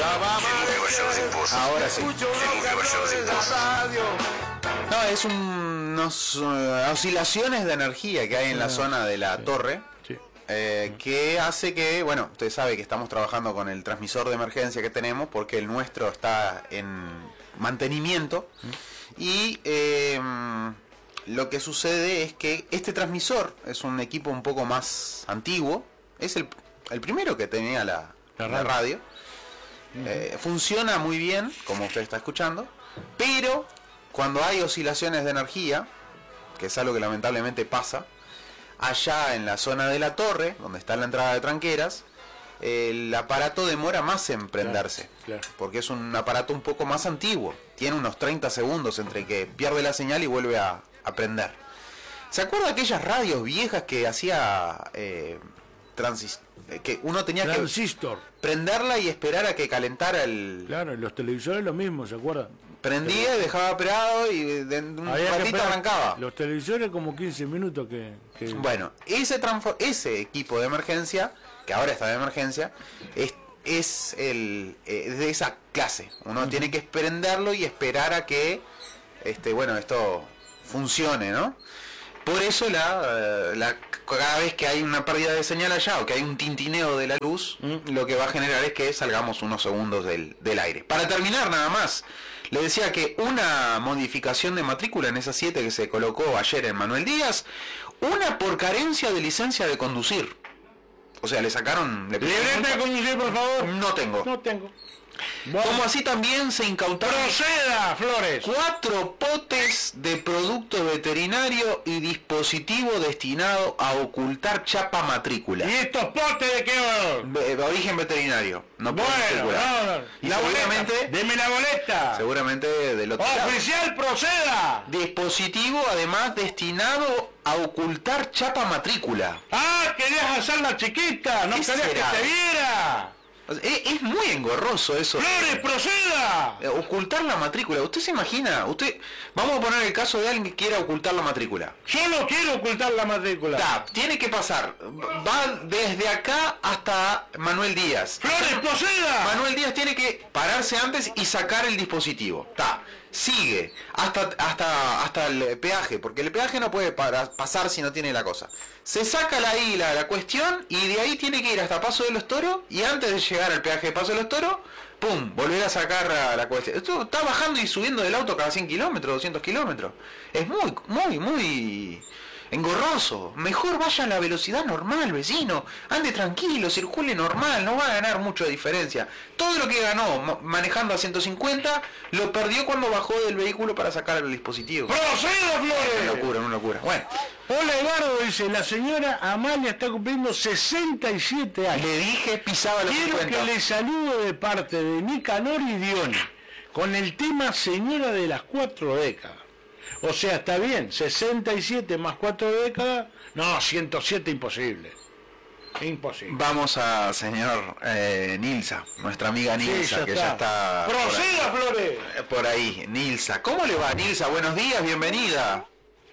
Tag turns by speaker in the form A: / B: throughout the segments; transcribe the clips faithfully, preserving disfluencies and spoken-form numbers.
A: que vaya los impuestos.
B: Ahora sí.
A: Que vaya los impuestos.
B: No, es un, unos uh, oscilaciones de energía que hay en la zona de la
C: sí.
B: torre.
C: Sí.
B: Eh, que hace que, bueno, usted sabe que estamos trabajando con el transmisor de emergencia que tenemos porque el nuestro está en mantenimiento y eh, lo que sucede es que este transmisor es un equipo un poco más antiguo, es el, el primero que tenía la,
C: la
B: la
C: radio,
B: radio. Uh-huh. Eh, funciona muy bien, como usted está escuchando, pero cuando hay oscilaciones de energía, que es algo que lamentablemente pasa, allá en la zona de la torre, donde está la entrada de tranqueras, el aparato demora más en prenderse,
C: claro, claro.
B: porque es un aparato un poco más antiguo, tiene unos treinta segundos entre que pierde la señal y vuelve a, a prender. ¿Se acuerda de aquellas radios viejas que hacía eh, transis, que uno tenía
C: transistor,
B: que prenderla y esperar a que calentara el...
C: Claro, y los televisores lo mismo, ¿se acuerdan?
B: Prendía, Pero... dejaba pegado y de un ratito arrancaba.
C: Los televisores como quince minutos que... que...
B: Bueno, ese, transfor- ese equipo de emergencia, que ahora está de emergencia, es, es el eh, de esa clase. Uno uh-huh. tiene que prenderlo y esperar a que este, bueno, esto funcione, ¿no? Por eso la, la cada vez que hay una pérdida de señal allá o que hay un tintineo de la luz, mm. lo que va a generar es que salgamos unos segundos del, del aire. Para terminar nada más, le decía que una modificación de matrícula en esa siete que se colocó ayer en Manuel Díaz, una por carencia de licencia de conducir. O sea, le sacaron... Le
C: ¿Libreta de conducir, por favor?
B: No tengo.
C: No tengo.
B: Bueno. Como así también se incautaron...
C: ¡Proceda, Flores!
B: Cuatro potes de producto veterinario y dispositivo destinado a ocultar chapa matrícula.
C: ¿Y estos potes de qué?
B: De, de origen veterinario. No
C: bueno, no, no.
B: Y
C: la
B: seguramente...
C: boleta. ¡Deme la boleta!
B: Seguramente del otro lado.
C: ¡Oficial, proceda!
B: Dispositivo además destinado a ocultar chapa matrícula.
C: ¡Ah, querías hacerla chiquita! ¡No querías que te viera!
B: Es, es muy engorroso eso.
C: ¡Flores, proceda!
B: Ocultar la matrícula. ¿Usted se imagina? Usted, vamos a poner el caso de alguien que quiera ocultar la matrícula.
C: Yo no quiero ocultar la matrícula.
B: Ta, tiene que pasar. Va desde acá hasta Manuel Díaz.
C: ¡Flores, proceda!
B: Manuel Díaz tiene que pararse antes y sacar el dispositivo. Ta. Sigue hasta hasta hasta el peaje, porque el peaje no puede para, pasar si no tiene la cosa. Se saca la ahí la, la cuestión y de ahí tiene que ir hasta Paso de los Toros y antes de llegar al peaje de Paso de los Toros, pum, volver a sacar la, la cuestión. Esto está bajando y subiendo del auto cada cien kilómetros, doscientos kilómetros. Es muy, muy, muy engorroso. Mejor vaya a la velocidad normal, vecino. Ande tranquilo, circule normal, no va a ganar mucho de diferencia. Todo lo que ganó manejando a ciento cincuenta lo perdió cuando bajó del vehículo para sacar el dispositivo.
C: ¡Proceda, Flores!
B: Una locura, una locura. Bueno.
C: Hola, Eduardo, dice, la señora Amalia está cumpliendo sesenta y siete años.
B: Le dije pisaba los
C: Quiero
B: cincuenta.
C: que le saludo de parte de Nicanor y Diony con el tema Señora de las Cuatro Décadas. O sea, está bien, sesenta y siete más cuatro décadas, no, ciento siete imposible. Imposible.
B: Vamos a señor eh, Nilsa, nuestra amiga Nilsa, sí, ya que está. ya está...
C: ¡Proceda, Flores!
B: Por ahí, Nilsa. ¿Cómo le va, Nilsa? Buenos días, bienvenida.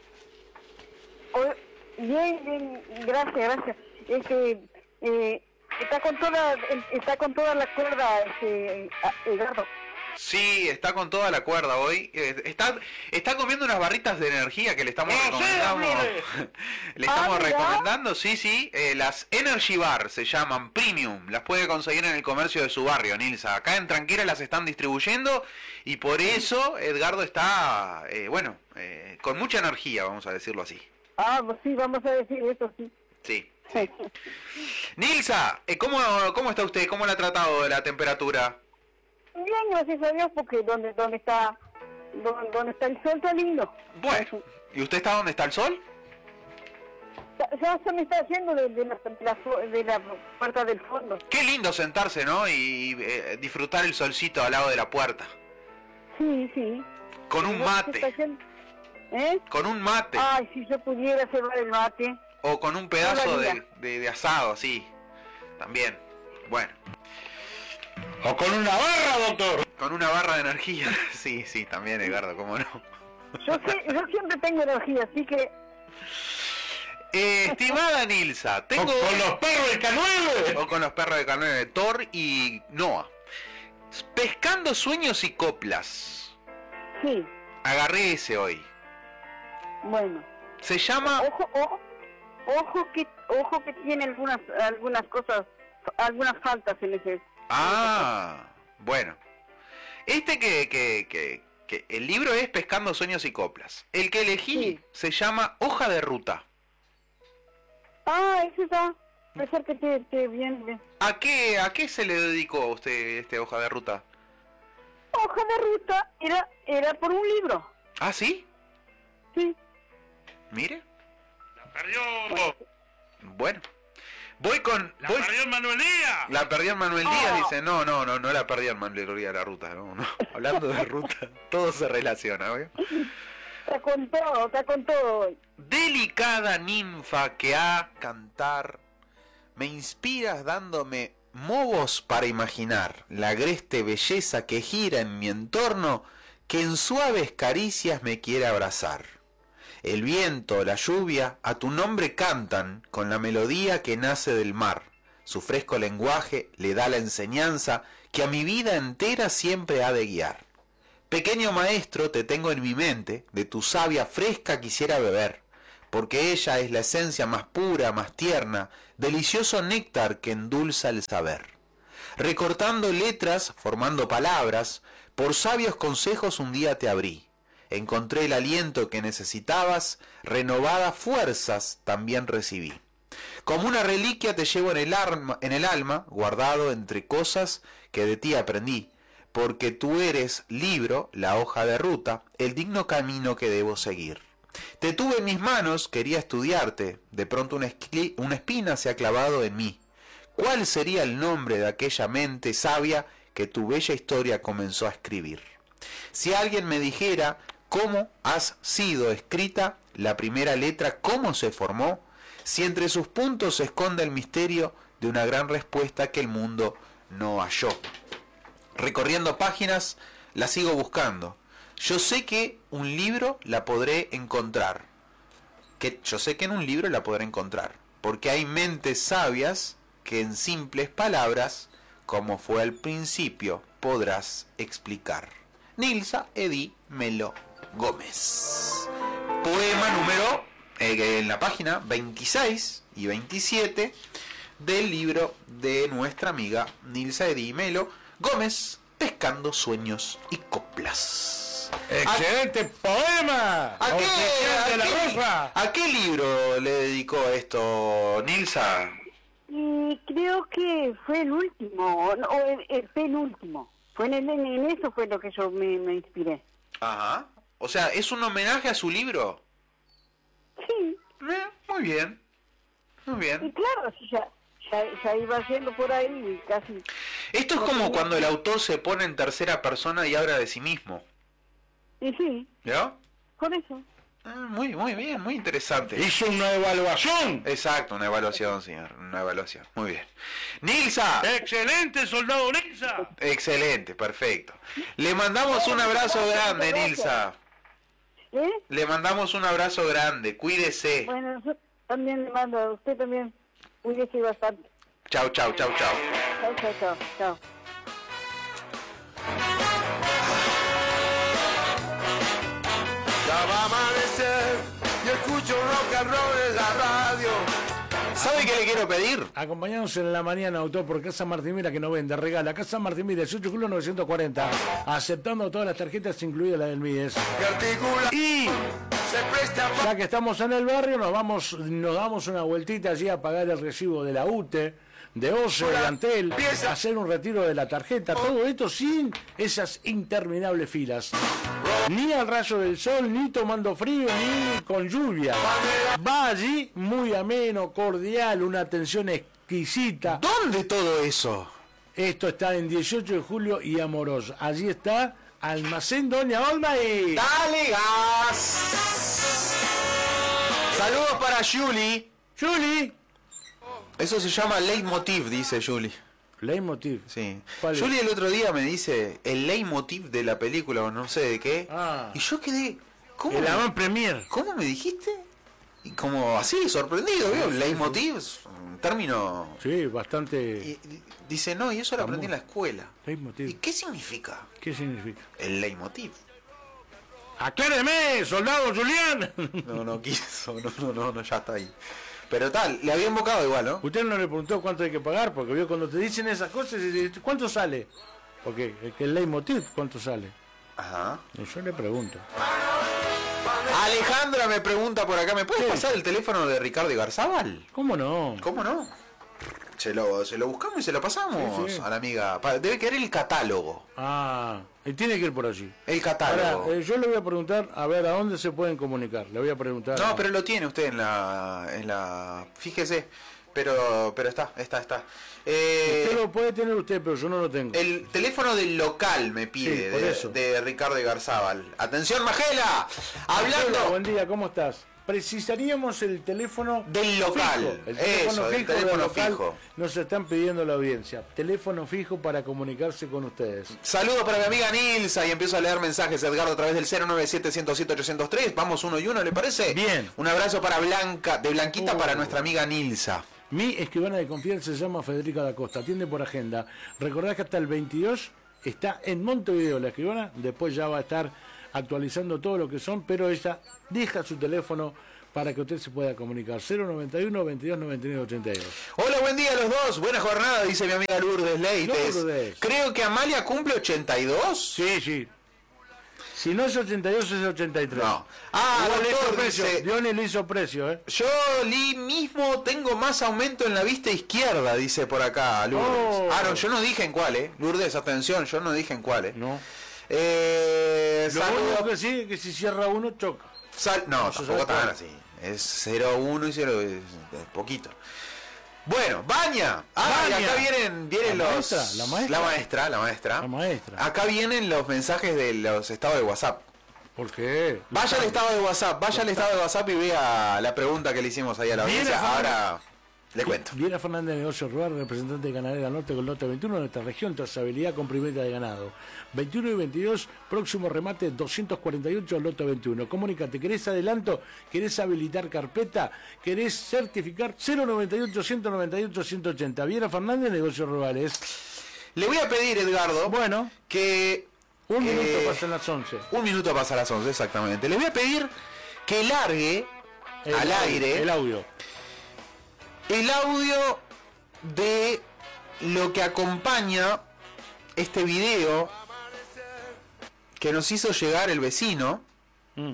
D: Bien, bien, gracias, gracias. Este, eh, está con toda, está con toda la cuerda, este, Edgardo.
B: Sí, está con toda la cuerda hoy. Está, está comiendo unas barritas de energía que le estamos
C: ¡Oh,
B: recomendando. Le estamos
D: ah,
B: recomendando, sí, sí. Eh, las Energy Bar se llaman Premium. Las puede conseguir en el comercio de su barrio, Nilsa. Acá en Tranquera las están distribuyendo y por eso Edgardo está, eh, bueno, eh, con mucha energía, vamos a decirlo así.
D: Ah, pues sí, vamos a decir eso, sí.
B: Sí. sí. Nilsa, eh, ¿cómo, ¿cómo está usted? ¿Cómo le ha tratado de la temperatura?
D: Bien, gracias a Dios, porque donde donde está donde, donde está el sol está lindo.
B: Bueno, ¿y usted está donde está el sol?
D: Ya se me está haciendo de, de, la, de, la, de la puerta del fondo.
B: Qué lindo sentarse, ¿no? Y eh, disfrutar el solcito al lado de la puerta.
D: Sí, sí.
B: Con un mate.
D: ¿Eh?
B: Con un mate.
D: Ay, si yo pudiera cebar el mate.
B: O con un pedazo de, de, de asado, sí. También. Bueno.
C: O con una barra, doctor.
B: Con una barra de energía. Sí, sí, también, Edgardo, cómo no.
D: Yo, sé, yo siempre tengo energía, así que...
B: Eh, estimada Nilsa, tengo...
C: O con los perros de K nueve.
B: O con los perros de K nueve, Thor y Noah. Pescando sueños y coplas.
D: Sí,
B: Agarré ese hoy.
D: bueno.
B: Se llama...
D: Ojo, ojo, ojo que, ojo que tiene algunas, algunas cosas, algunas faltas en ese.
B: Ah, bueno. Este que, que, que, que el libro es Pescando sueños y coplas. El que elegí
D: Sí.
B: se llama Hoja de ruta.
D: Ah, ese está. Puede ser que te, te viene.
B: ¿A qué, ¿A qué se le dedicó a usted este Hoja de ruta?
D: Hoja de ruta era, era por un libro.
B: ¿Ah, sí?
D: Sí.
B: Mire.
C: La perdió.
B: Bueno. Voy con...
C: La
B: voy-
C: perdió Manuel Díaz.
B: La perdió en Manuel Díaz,
D: Ah.
B: dice. No, no, no, no la perdí en Manuel Díaz la ruta, no, no. Hablando de ruta, todo se relaciona, ¿ve?
D: Está con todo, está con todo.
B: Delicada ninfa que a cantar, me inspiras dándome movos para imaginar la agreste belleza que gira en mi entorno, que en suaves caricias me quiere abrazar. El viento, la lluvia, a tu nombre cantan con la melodía que nace del mar. Su fresco lenguaje le da la enseñanza que a mi vida entera siempre ha de guiar. Pequeño maestro, te tengo en mi mente, de tu savia fresca quisiera beber, porque ella es la esencia más pura, más tierna, delicioso néctar que endulza el saber. Recortando letras, formando palabras, por sabios consejos un día te abrí. Encontré el aliento que necesitabas, renovadas fuerzas también recibí. Como una reliquia te llevo en el, arma, en el alma, guardado entre cosas que de ti aprendí, porque tú eres, libro, la hoja de ruta, el digno camino que debo seguir. Te tuve en mis manos, quería estudiarte, de pronto una, esqui, una espina se ha clavado en mí. ¿Cuál sería el nombre de aquella mente sabia que tu bella historia comenzó a escribir? Si alguien me dijera cómo has sido escrita, la primera letra, cómo se formó, si entre sus puntos se esconde el misterio de una gran respuesta que el mundo no halló. Recorriendo páginas, la sigo buscando. Yo sé que un libro la podré encontrar. Que yo sé que en un libro la podré encontrar. Porque hay mentes sabias que en simples palabras, como fue al principio, podrás explicar. Nilsa Edi Melo Gómez. Poema número, eh, en la página veintiséis y veintisiete del libro de nuestra amiga Nilsa Edi Melo Gómez, Pescando sueños y coplas.
C: ¡Excelente poema!
B: ¿A qué,
C: Oficial de
B: a
C: la
B: qué-
C: Rosa.
B: a qué libro le dedicó esto, Nilsa?
D: Y creo que fue el último, o no, o el, el penúltimo. Fue en, el- en eso fue lo que yo me, me inspiré.
B: Ajá. O sea, ¿es un homenaje a su libro?
D: Sí,
B: Eh, muy bien. Muy
D: y
B: bien.
D: claro, así ya, ya, ya iba haciendo por ahí y casi.
B: Esto es como cuando el autor se pone en tercera persona y habla de sí mismo.
D: Y sí,
B: ¿Ya?
D: por eso.
B: Ah, muy, muy bien, muy interesante.
C: Hizo una evaluación.
B: Exacto, una evaluación, señor. Una evaluación. Muy bien. Nilsa.
C: ¡Excelente, soldado Nilsa!
B: Excelente, perfecto. Le mandamos un abrazo grande, Nilsa.
D: ¿Eh?
B: Le mandamos un abrazo grande. Cuídese.
D: Bueno, yo también le mando a usted también. Cuídese bastante.
B: Chau, chau, chau, chau.
D: Chao, chao, chao. Chao.
A: Ya va a amanecer y escucho rock and roll en la radio.
B: ¿Sabe qué le quiero pedir?
C: Acompañanos en la mañana, autor, por Casa Martín Mira, que no vende, regala. Casa Martín Mira, dieciocho de julio novecientos cuarenta, aceptando todas las tarjetas, incluida la del Mides.
A: Que articula
C: Y
A: se presta para
C: ya que estamos en el barrio, nos vamos, nos damos una vueltita allí a pagar el recibo de la U T E, de O C E, de Antel, a hacer un retiro de la tarjeta, todo esto sin esas interminables filas. Ni al rayo del sol, ni tomando frío, ni con lluvia. Va allí muy ameno, cordial, una atención exquisita.
B: ¿Dónde todo eso?
C: Esto está en dieciocho de julio y Amorós. Allí está Almacén Doña Olma y...
B: ¡Dale gas! Saludos para Julie.
C: ¡Julie!
B: Eso se llama leitmotiv, dice Julie.
C: Leitmotiv.
B: Sí.
C: ¿Cuál es?
B: Julie el otro día me dice el leitmotiv de la película o no sé de qué.
C: Ah.
B: Y yo quedé... ¿Cómo,
C: El
B: me,
C: avant premier.
B: ¿Cómo me dijiste? Y como así, sorprendido, ¿vio? Leitmotiv es un término...
C: Sí, bastante...
B: Y, y dice, no, y eso lo aprendí en la escuela.
C: Leitmotiv.
B: ¿Y qué significa?
C: ¿Qué significa?
B: El leitmotiv.
C: ¡Acláreme, soldado Julián!
B: No, no quiso, no, no, no, no, ya está ahí. Pero tal, le había invocado igual, ¿no?
C: Usted no le preguntó cuánto hay que pagar, porque vio cuando te dicen esas cosas, ¿cuánto sale? Porque el que el leitmotiv, ¿cuánto sale?
B: Ajá.
C: Y yo le pregunto.
B: Alejandra me pregunta por acá, ¿me puedes
C: ¿Qué?
B: pasar el teléfono de Ricardo Igarzábal?
C: ¿Cómo no?
B: ¿Cómo no? Se lo, se lo buscamos y se lo pasamos
C: Sí, sí.
B: a la amiga. Pa- Debe querer el catálogo.
C: Ah, y tiene que ir por allí.
B: El catálogo.
C: Ahora, eh, yo le voy a preguntar, a ver, ¿a dónde se pueden comunicar? Le voy a preguntar.
B: No, pero lo tiene usted en la... En la fíjese. Pero pero está, está, está. Eh,
C: Usted lo puede tener usted, pero yo no lo tengo.
B: el teléfono del local me
C: Sí,
B: pide,
C: por
B: de,
C: eso.
B: de Ricardo Igarzábal. Atención, Magela.
C: Hola,
B: Hablando
C: buen día, ¿cómo estás? Precisaríamos el teléfono
B: del local.
C: fijo. El teléfono
B: Eso, el
C: fijo del
B: teléfono
C: local
B: fijo.
C: nos están pidiendo la audiencia. Teléfono fijo para comunicarse con ustedes.
B: Saludos para mi amiga Nilsa y empiezo a leer mensajes, Edgardo, a través del cero nueve siete, uno cero siete, ocho cero tres. Vamos uno y uno, ¿le parece?
C: Bien.
B: Un abrazo para Blanca, de Blanquita
C: Oh.
B: para nuestra amiga Nilsa.
C: Mi escribana de confianza se llama Federica da Costa, atiende por agenda. Recordad que hasta el veintidós está en Montevideo la escribana, después ya va a estar actualizando todo lo que son, pero ella deja su teléfono para que usted se pueda comunicar. cero noventa y uno, veintidós noventa y nueve, ochenta y dos.
B: Hola, buen día a los dos. Buena jornada, dice mi amiga Lourdes Leites.
C: Lourdes.
B: Creo que Amalia cumple ochenta y dos.
C: Sí, sí. Si no es ochenta y dos, es ochenta y tres.
B: No. Ah,
C: Igual le hizo
B: doctor,
C: precio.
B: dice-
C: Diony le hizo precio, ¿eh?
B: Yo li mismo tengo más aumento en la vista izquierda, dice por acá Lourdes.
C: Oh.
B: Ah, no, yo no dije en cuál, eh. Lourdes, atención, yo no dije en cuál, eh.
C: No.
B: Eh,
C: Lo
B: saludo-
C: único que sí es que si cierra uno, choca.
B: Sal- no,
C: Eso
B: tampoco
C: sabe
B: tan
C: cuál.
B: así. Es cero uno y cero, es, es poquito. Bueno, Baña. Ah, y
C: Baña.
B: acá vienen, vienen
C: ¿La
B: los...
C: maestra? ¿La maestra?
B: La maestra, la maestra.
C: La maestra.
B: Acá vienen los mensajes de los estados de WhatsApp.
C: ¿Por qué?
B: Vaya al estado de WhatsApp, vaya al estado de WhatsApp y vea la pregunta que le hicimos ahí a la
C: Viene
B: audiencia.
C: Fernando.
B: Ahora le cuento.
C: Viene Fernández de Negocio Rural, representante de Ganadera Norte con lote veintiuno de nuestra región, trazabilidad con primera de ganado. veintiuno y veintidós, próximo remate doscientos cuarenta y ocho, lote veintiuno. Comunícate, ¿querés adelanto? ¿Querés habilitar carpeta? ¿Querés certificar? cero noventa y ocho, ciento noventa y ocho, ciento ochenta. Viene Fernández de Negocios Rurales.
B: Le voy a pedir, Edgardo,
C: Bueno,
B: que...
C: un
B: eh,
C: minuto pasan las once.
B: Un minuto pasa a las once, exactamente. Le voy a pedir que largue
C: El
B: al
C: audio,
B: aire
C: El audio.
B: el audio de lo que acompaña este video que nos hizo llegar el vecino,
C: Mm.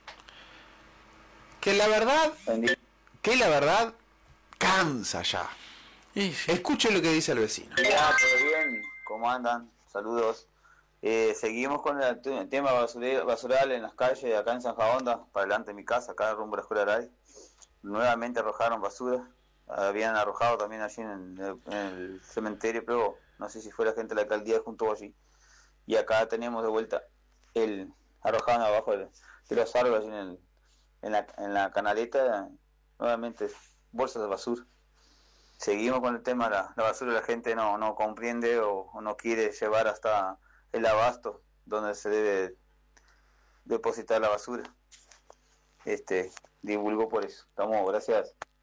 B: que la verdad, que la verdad cansa ya.
C: Y sí.
B: Escuche lo que dice el vecino.
E: Ya, todo bien, ¿cómo andan? Saludos. Eh, seguimos con el, t- el tema basura- basural en las calles acá en San Jaonda, para delante de mi casa, acá rumbo a la escuela de Aray. Nuevamente arrojaron basura. Habían arrojado también allí en el, en el cementerio, pero no sé si fue la gente de la alcaldía junto allí. Y acá tenemos de vuelta el arrojaron abajo de, de los árboles en, el, en, la, en la canaleta, nuevamente bolsas de basura. Seguimos con el tema, la, la basura la gente no, no comprende o, o no quiere llevar hasta el abasto donde se debe depositar la basura. Este, divulgo por eso. Estamos, gracias.